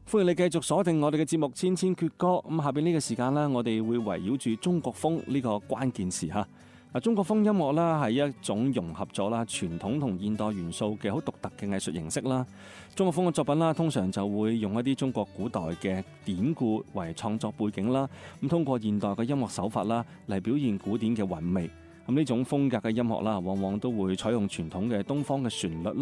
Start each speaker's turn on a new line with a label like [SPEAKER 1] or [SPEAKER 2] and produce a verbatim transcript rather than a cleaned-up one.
[SPEAKER 1] 歡迎你繼續鎖定我哋嘅節目《千千闕歌》。咁下邊呢個時間呢，我哋會圍繞住中國風呢個關鍵詞吓。嗱，中國風音樂啦係一種融合咗啦傳統同現代元素嘅好獨特嘅藝術形式啦。中國風嘅作品啦，通常就會用一啲中國古代嘅典故為創作背景啦，咁通過現代嘅音樂手法啦嚟表現古典嘅韻味。咁呢種風格嘅音樂啦，往往都會採用傳統嘅東方嘅旋律